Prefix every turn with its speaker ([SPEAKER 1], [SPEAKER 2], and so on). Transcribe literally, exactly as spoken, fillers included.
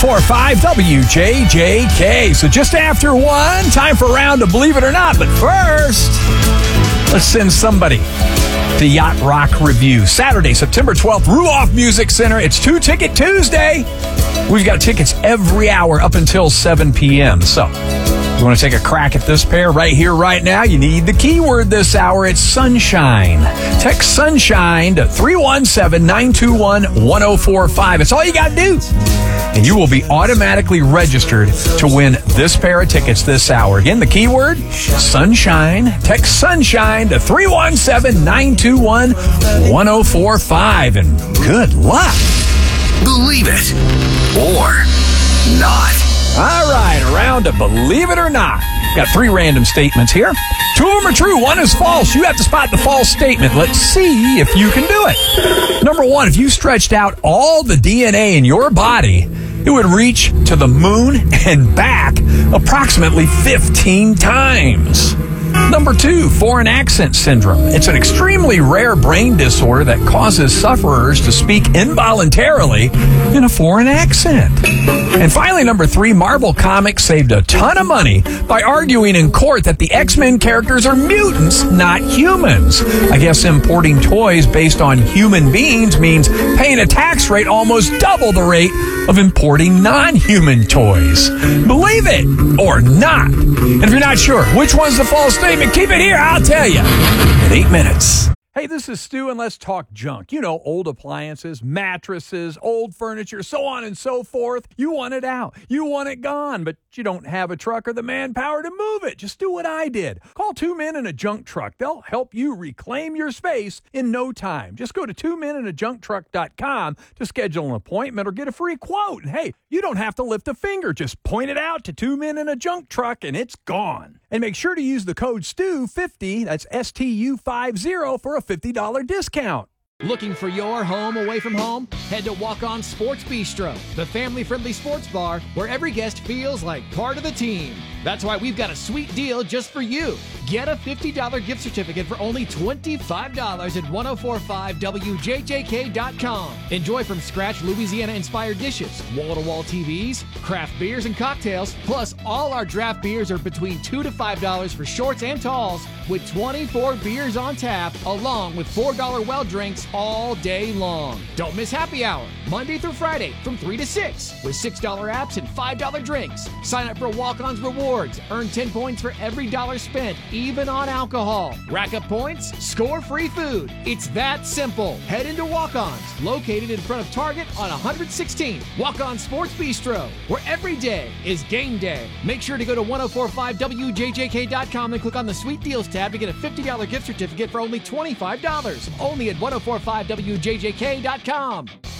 [SPEAKER 1] four five W J J K. So just after one, time for a round of Believe It or Not. But first, let's send somebody to Yacht Rock Review. Saturday, September twelfth, Ruoff Music Center. It's Two Ticket Tuesday. We've got tickets every hour up until seven p.m. So you want to take a crack at this pair right here, right now? You need the keyword this hour. It's sunshine. Text sunshine to three one seven, nine two one, one oh four five. It's all you got to do. And you will be automatically registered to win this pair of tickets this hour. Again, the keyword, sunshine. Text sunshine to three one seven, nine two one, one oh four five. And good luck.
[SPEAKER 2] Believe it or not.
[SPEAKER 1] All right, a round of Believe It or Not. Got three random statements here. Two of them are true. One is false. You have to spot the false statement. Let's see if you can do it. Number one, if you stretched out all the D N A in your body, it would reach to the moon and back approximately fifteen times. Number two, foreign accent syndrome. It's an extremely rare brain disorder that causes sufferers to speak involuntarily in a foreign accent. And finally, number three, Marvel Comics saved a ton of money by arguing in court that the X-Men characters are mutants, not humans. I guess importing toys based on human beings means paying a tax rate almost double the rate of importing non-human toys. Believe it or not. And if you're not sure which one's the false statement, keep it here. I'll tell you in eight minutes. Hey, this is Stu, and let's talk junk. You know, old appliances, mattresses, old furniture, so on and so forth. You want it out. You want it gone, but you don't have a truck or the manpower to move it. Just do what I did. Call Two Men in a Junk Truck. They'll help you reclaim your space in no time. Just go to two men in a junk truck dot com to schedule an appointment or get a free quote. And hey, you don't have to lift a finger. Just point it out to Two Men in a Junk Truck, and it's gone. And make sure to use the code S T U fifty, that's S T U fifty, for a fifty dollars discount.
[SPEAKER 3] Looking for your home away from home? Head to Walk On Sports Bistro, the family-friendly sports bar where every guest feels like part of the team. That's why we've got a sweet deal just for you. Get a fifty dollars gift certificate for only twenty-five dollars at ten forty-five W J J K dot com. Enjoy from scratch Louisiana-inspired dishes, wall-to-wall T Vs, craft beers and cocktails, plus all our draft beers are between two to five dollars for shorts and talls, with twenty-four beers on tap, along with four dollar well drinks all day long. Don't miss happy hour, Monday through Friday from three to six, with six dollar apps and five dollar drinks. Sign up for Walk-On's Rewards. Earn ten points for every dollar spent, even on alcohol. Rack up points, score free food. It's that simple. Head into Walk-On's, located in front of Target on one hundred sixteenth. Walk-On Sports Bistro, where every day is game day. Make sure to go to ten forty-five W J J K dot com and click on the Sweet Deals tab to get a fifty dollars gift certificate for only twenty-five dollars. Only at ten forty-five W J J K dot com.